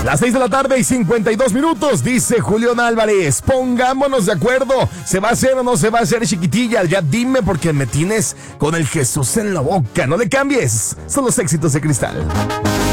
Las 6 de la tarde y 52 minutos, dice Julián Álvarez. Pongámonos de acuerdo. ¿Se va a hacer o no se va a hacer, chiquitilla? Ya dime, porque me tienes con el Jesús en la boca. No le cambies. Son los éxitos de Cristal.